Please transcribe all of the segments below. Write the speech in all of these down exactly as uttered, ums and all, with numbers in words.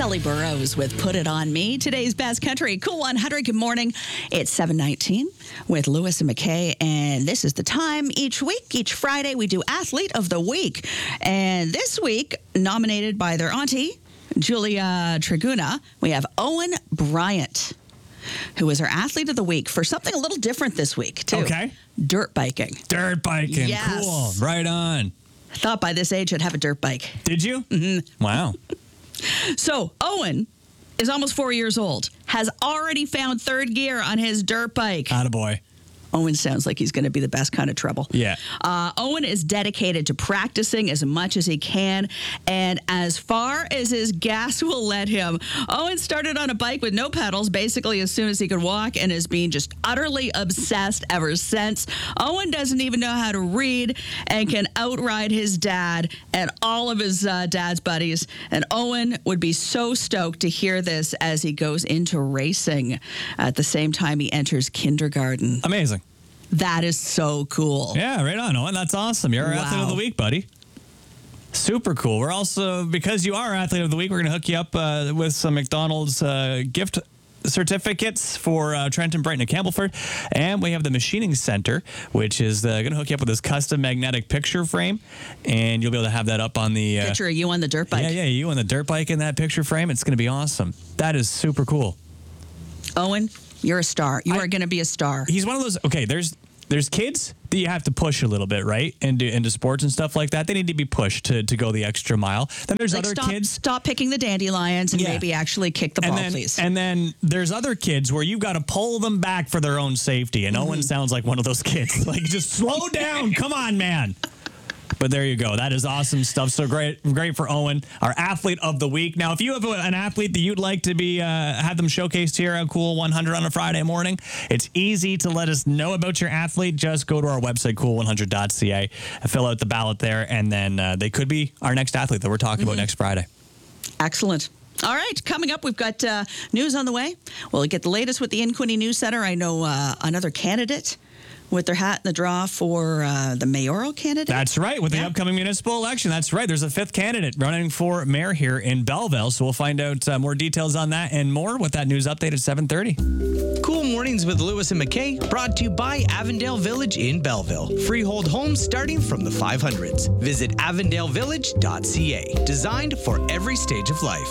Sully Burrows with Put It On Me. Today's Best Country, Cool one hundred. Good morning. It's seven nineteen with Lewis and McKay, and this is the time each week, each Friday, we do Athlete of the Week. And this week, nominated by their auntie, Julia Triguna, we have Owen Bryant, who is our Athlete of the Week for something a little different this week, too. Okay. Dirt biking. Dirt biking. Yes. Cool. Right on. I thought by this age I'd have a dirt bike. Did you? Mm-hmm. Wow. So, Owen is almost four years old, has already found third gear on his dirt bike. Attaboy. Owen sounds like he's going to be the best kind of trouble. Yeah. Uh, Owen is dedicated to practicing as much as he can, and as far as his gas will let him. Owen started on a bike with no pedals basically as soon as he could walk and has been just utterly obsessed ever since. Owen doesn't even know how to read and can outride his dad and all of his uh, dad's buddies. And Owen would be so stoked to hear this as he goes into racing at the same time he enters kindergarten. Amazing. That is so cool. Yeah, right on, Owen. That's awesome. You're our Wow. Athlete of the Week, buddy. Super cool. We're also, because you are Athlete of the Week, we're going to hook you up uh, with some McDonald's uh, gift certificates for uh, Trenton, Brighton, and Campbellford. And we have the Machining Center, which is uh, going to hook you up with this custom magnetic picture frame. And you'll be able to have that up on the... Uh, Picture of you on the dirt bike. Yeah, yeah, you on the dirt bike in that picture frame. It's going to be awesome. That is super cool. Owen, you're a star. You I- are going to be a star. He's one of those, okay, there's there's kids that you have to push a little bit, right? Into into sports and stuff like that. They need to be pushed to, to go the extra mile. Then there's Like, other stop, kids. Stop picking the dandelions and Yeah. maybe actually kick the ball, And then, please. and then there's other kids where you've got to pull them back for their own safety. And Mm-hmm. Owen sounds like one of those kids. Like, just slow down. Come on, man. But there you go. That is awesome stuff. So great, great for Owen, our Athlete of the Week. Now, if you have an athlete that you'd like to be uh, have them showcased here on Cool one hundred on a Friday morning, it's easy to let us know about your athlete. Just go to our website, cool one hundred dot c a, fill out the ballot there, and then uh, they could be our next athlete that we're talking about next Friday. Excellent. All right, coming up, we've got uh, news on the way. We'll get the latest with the Inquini News Center. I know uh, another candidate with their hat in the draw for uh, the mayoral candidate. That's right. With the Yeah. upcoming municipal election. That's right. There's a fifth candidate running for mayor here in Belleville. So we'll find out uh, more details on that and more with that news update at seven thirty. Cool Mornings with Lewis and McKay, brought to you by Avondale Village in Belleville. Freehold homes starting from the five hundreds. Visit avondale village dot c a. Designed for every stage of life.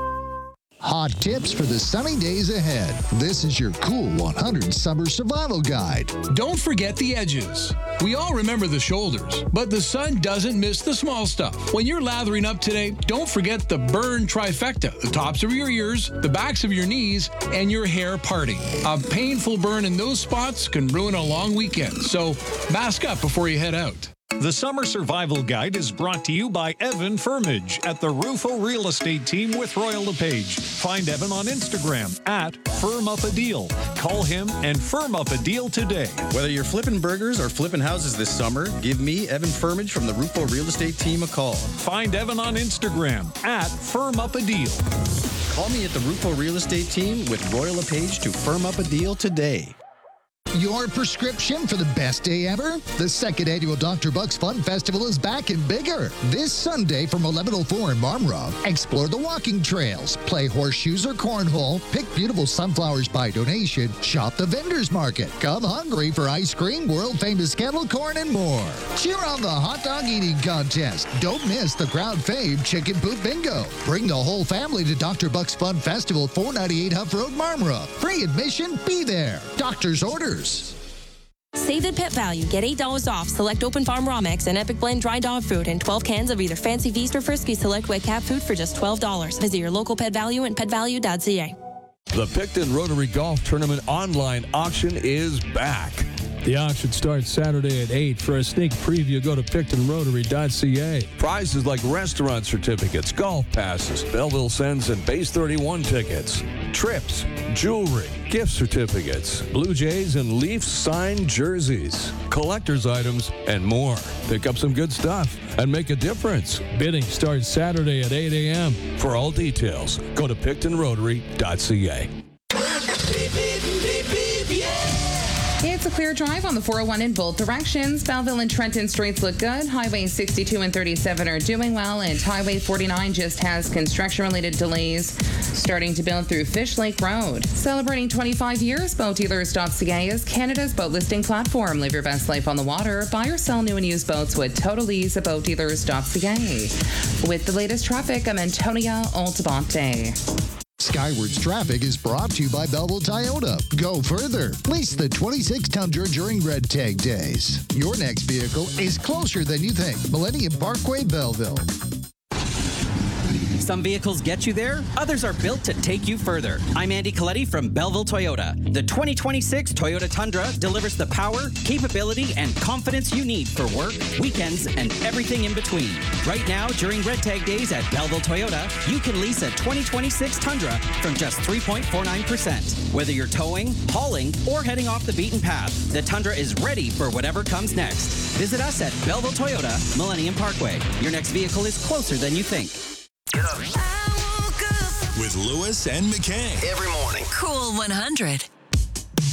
Hot tips for the sunny days ahead. This is your Cool one hundred Summer Survival Guide. Don't forget the edges. We all remember the shoulders, but the sun doesn't miss the small stuff. When you're lathering up today, don't forget the burn trifecta, the tops of your ears, the backs of your knees, and your hair parting. A painful burn in those spots can ruin a long weekend, so mask up before you head out. The Summer Survival Guide is brought to you by Evan Firmage at the Rufo Real Estate Team with Royal LePage. Find Evan on Instagram at Firm Up a Deal. Call him and firm up a deal today. Whether you're flipping burgers or flipping houses this summer, give me, Evan Firmage from the Rufo Real Estate Team, a call. Find Evan on Instagram at Firm Up a Deal. Call me at the Rufo Real Estate Team with Royal LePage to firm up a deal today. Your prescription for the best day ever? The second annual Doctor Bucks Fun Festival is back and bigger. This Sunday from eleven oh four in Marmora, explore the walking trails, play horseshoes or cornhole, pick beautiful sunflowers by donation, shop the vendors market, come hungry for ice cream, world-famous kettle corn, and more. Cheer on the hot dog eating contest. Don't miss the crowd fave Chicken Poop Bingo. Bring the whole family to Doctor Bucks Fun Festival, four ninety-eight Huff Road, Marmora. Free admission, be there. Doctor's orders. Save at Pet Value. Get eight dollars off select Open Farm Raw Mix and Epic Blend Dry Dog Food and twelve cans of either Fancy Feast or Frisky Select Wet Cat Food for just twelve dollars. Visit your local Pet Value and pet value dot c a. The Picton Rotary Golf Tournament online auction is back. The auction starts Saturday at eight. For a sneak preview, go to picton rotary dot c a. Prizes like restaurant certificates, golf passes, Belleville Sens and Base thirty-one tickets, trips, jewelry, gift certificates, Blue Jays and Leafs signed jerseys, collector's items, and more. Pick up some good stuff and make a difference. Bidding starts Saturday at eight a.m. For all details, go to picton rotary dot c a. It's It's a clear drive on the four oh one in both directions. Belleville and Trenton streets look good. Highway sixty-two and thirty-seven are doing well, and Highway forty-nine just has construction-related delays starting to build through Fish Lake Road. Celebrating twenty-five years, boat dealers dot c a is Canada's boat listing platform. Live your best life on the water. Buy or sell new and used boats with Total Ease at boat dealers dot c a. With the latest traffic, I'm Antonia Altabonte. Skywards Traffic is brought to you by Belleville Toyota. Go further. Lease the twenty-six Tundra during Red Tag Days. Your next vehicle is closer than you think. Millennium Parkway, Belleville. Some vehicles get you there, others are built to take you further. I'm Andy Coletti from Belleville Toyota. The twenty twenty-six Toyota Tundra delivers the power, capability, and confidence you need for work, weekends, and everything in between. Right now, during Red Tag Days at Belleville Toyota, you can lease a twenty twenty-six Tundra from just three point four nine percent. Whether you're towing, hauling, or heading off the beaten path, the Tundra is ready for whatever comes next. Visit us at Belleville Toyota, Millennium Parkway. Your next vehicle is closer than you think. Get up. With Lewis and McKay. Every morning. Cool one hundred.